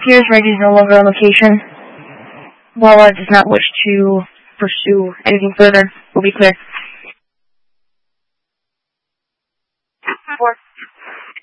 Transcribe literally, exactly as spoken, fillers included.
appears Reggie is no longer on location. Lala does not wish to pursue anything further. We'll be clear.